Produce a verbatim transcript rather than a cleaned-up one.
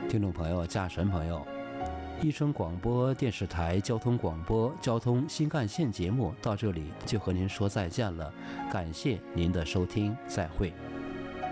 听众朋友、驾驶朋友，一声广播电视台交通广播交通新干线节目到这里就和您说再见了，感谢您的收听，再会。